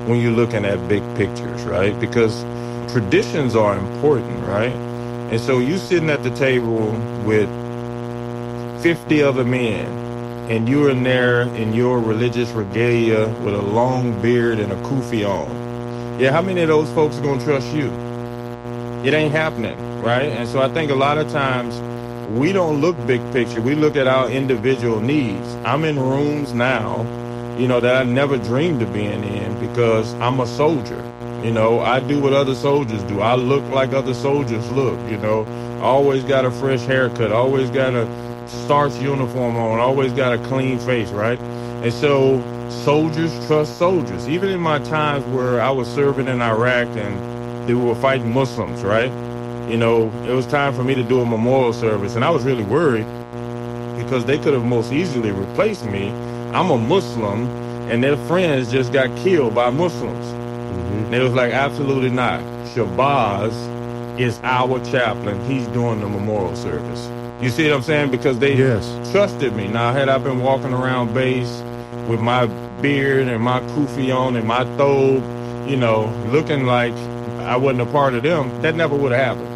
when you're looking at big pictures, right? Because traditions are important, right? And so you sitting at the table with 50 other men, and you're in there in your religious regalia with a long beard and a kufi on. Yeah, how many of those folks are gonna trust you? It ain't happening, right? And so I think a lot of times we don't look big picture. We look at our individual needs. I'm in rooms now, that I never dreamed of being in because I'm a soldier. I do what other soldiers do. I look like other soldiers look, Always got a fresh haircut, always got a starch uniform on, always got a clean face, right? And so soldiers trust soldiers. Even in my times where I was serving in Iraq and they were fighting Muslims, right? It was time for me to do a memorial service, and I was really worried because they could have most easily replaced me. I'm a Muslim, and their friends just got killed by Muslims. And it was like, absolutely not. Shabazz is our chaplain. He's doing the memorial service. You see what I'm saying? Because they trusted me. Now, had I been walking around base with my beard and my kufi on and my thobe, looking like I wasn't a part of them, that never would have happened.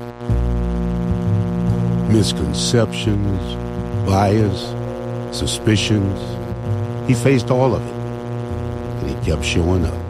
Misconceptions, bias, suspicions. He faced all of it, and he kept showing up.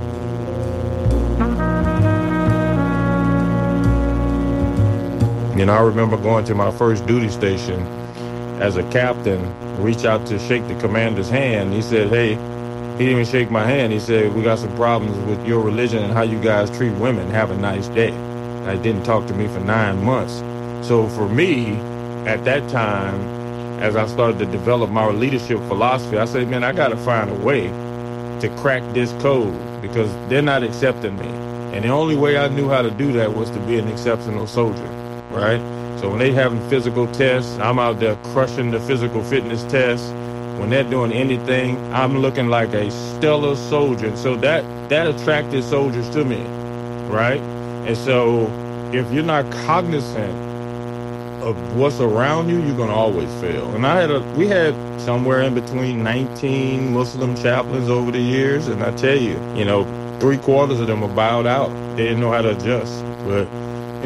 I remember going to my first duty station as a captain, reach out to shake the commander's hand. He said, hey, he didn't even shake my hand. He said, we got some problems with your religion and how you guys treat women. Have a nice day. And he didn't talk to me for 9 months. So for me, at that time, as I started to develop my leadership philosophy, I said, man, I got to find a way to crack this code because they're not accepting me. And the only way I knew how to do that was to be an exceptional soldier, right? So when they having physical tests, I'm out there crushing the physical fitness tests. When they're doing anything, I'm looking like a stellar soldier. So that attracted soldiers to me, right? And so if you're not cognizant of what's around you, you're gonna always fail. And we had somewhere in between 19 Muslim chaplains over the years, and I tell you, 3/4 of them were bowed out. They didn't know how to adjust. But